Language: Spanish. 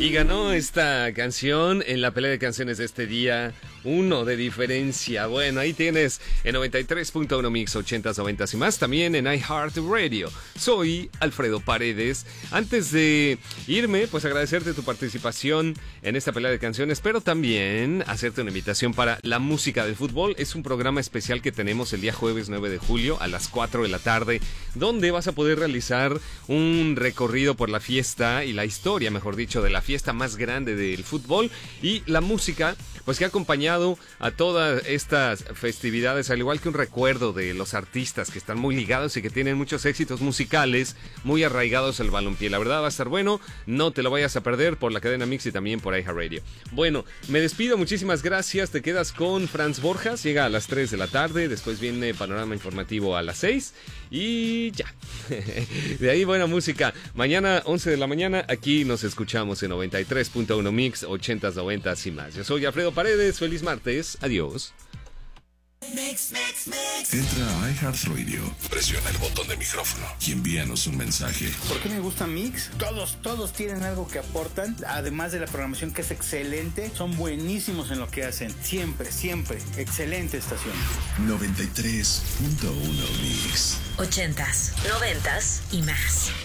Y ganó esta canción en la pelea de canciones de este día. 1 de diferencia. Bueno, ahí tienes en 93.1 Mix 80s, 90s y más. También en iHeartRadio. Soy Alfredo Paredes. Antes de irme, pues agradecerte tu participación en esta pelea de canciones, pero también hacerte una invitación para La Música del Fútbol. Es un programa especial que tenemos el día jueves 9 de julio a las 4 de la tarde, donde vas a poder realizar un recorrido por la fiesta y la historia, mejor dicho, de la fiesta más grande del fútbol y la música, pues que ha acompañado a todas estas festividades, al igual que un recuerdo de los artistas que están muy ligados y que tienen muchos éxitos musicales muy arraigados al balompié. La verdad va a estar bueno, no te lo vayas a perder por la cadena Mix y también por iHeartRadio. Bueno, me despido, muchísimas gracias, te quedas con Franz Borjas, llega a las 3 de la tarde, después viene Panorama Informativo a las 6 y ya. De ahí buena música. Mañana 11 de la mañana aquí nos escuchamos en 93.1 Mix 80s, 90s y más. Yo soy Alfredo Paredes, feliz martes, adiós. Entra a iHeartRadio, presiona el botón de micrófono y envíanos un mensaje. ¿Por qué me gusta Mix? Todos tienen algo que aportan, además de la programación que es excelente, son buenísimos en lo que hacen, siempre, excelente estación. 93.1 Mix 80s, 90s y más.